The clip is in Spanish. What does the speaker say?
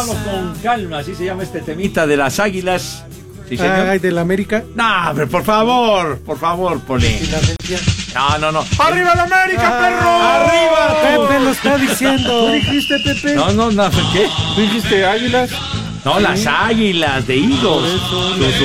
Vámonos con calma, así se llama este temita de las Águilas. Sí, señor. Ay, del América. No, pero por favor, Poli. No. ¡Arriba la América, perro! ¡Arriba! Pepe lo está diciendo. ¿Tú dijiste, Pepe? No, ¿qué? ¿Tú dijiste Águilas? No, las Águilas de Eagles. Su